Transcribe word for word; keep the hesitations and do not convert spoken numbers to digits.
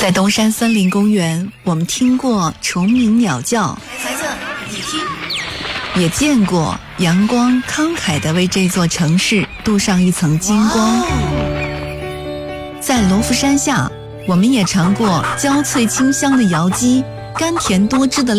在东山森林公园，我们听过虫鸣鸟叫， 孩子，你听， 也见过阳光慷慨地为这座城市镀上一层金光。在罗浮山下，我们也尝过焦脆清香的瑶鸡，甘甜多汁的